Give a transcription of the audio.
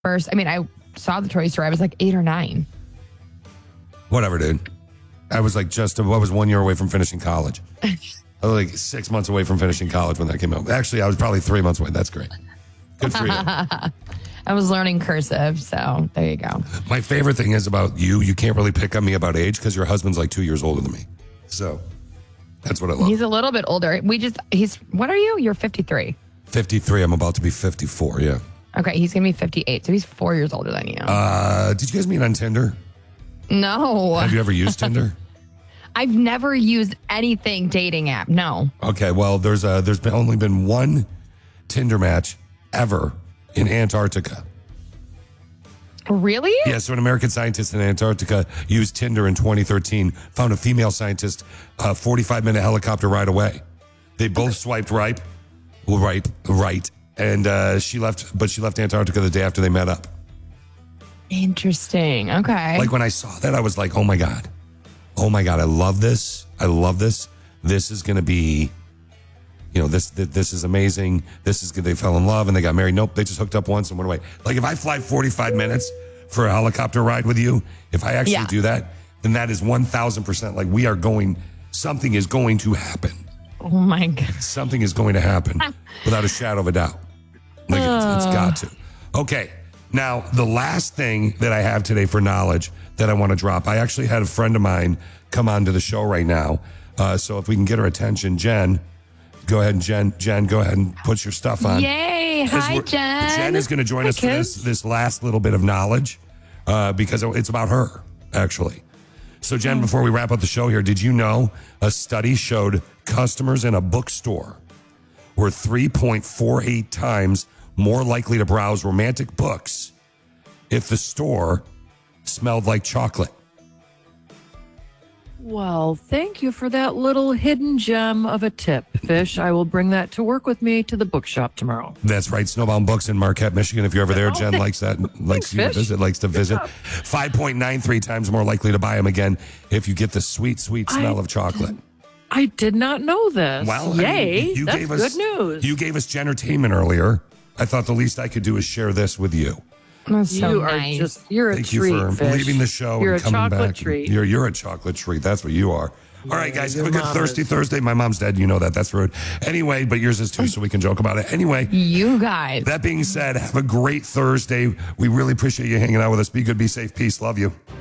first. I mean, I saw the Toy Story. I was like 8 or 9. Whatever, dude. I was like I was 1 year away from finishing college. I was like 6 months away from finishing college when that came out. Actually, I was probably 3 months away. That's great. Good for you. I was learning cursive, so there you go. My favorite thing is about you can't really pick on me about age because your husband's like 2 years older than me. So that's what I love. He's a little bit older. What are you? You're 53. 53. I'm about to be 54, yeah. Okay, he's going to be 58, so he's 4 years older than you. Did you guys meet on Tinder? No. Have you ever used Tinder? I've never used anything dating app. No. Okay, well, there's only been one Tinder match ever in Antarctica. Really? Yeah, so an American scientist in Antarctica used Tinder in 2013, found a female scientist a 45-minute helicopter ride away. They both swiped right, and she left Antarctica the day after they met up. Interesting. Okay. Like when I saw that, I was like, oh my God, I love this. This is going to be, this is amazing. They fell in love and they got married. Nope, they just hooked up once and went away. Like if I fly 45 minutes for a helicopter ride with you, if I actually do that, then that is 1,000% like something is going to happen. Oh my God. Something is going to happen without a shadow of a doubt. Like it's got to. Okay. Now, the last thing that I have today for knowledge that I want to drop, I actually had a friend of mine come on to the show right now. So if we can get her attention, Jen, go ahead and Jen, go ahead and put your stuff on. Yay. Hi, Jen. Jen is going to join us for this last little bit of knowledge because it's about her, actually. So, Jen, before we wrap up the show here, did you know a study showed customers in a bookstore were 3.48 times more likely to browse romantic books if the store smelled like chocolate? Well, thank you for that little hidden gem of a tip, Fish. I will bring that to work with me to the bookshop tomorrow. That's right. Snowbound Books in Marquette, Michigan. If you're ever there, Jen likes that. Likes to visit. 5.93 times more likely to buy them again if you get the sweet smell of chocolate. I did not know this. Well, yay. You That's gave us good news. You gave us Jentertainment earlier. I thought the least I could do is share this with you. That's so nice. You're a Thank treat, you for Fish. leaving the show You're and coming a chocolate back. treat. You're a chocolate treat. That's what you are. All right, guys, have a good Thirsty Thursday. My mom's dead. You know that. That's rude. Anyway, but yours is too, so we can joke about it. Anyway. You guys. That being said, have a great Thursday. We really appreciate you hanging out with us. Be good, be safe. Peace. Love you.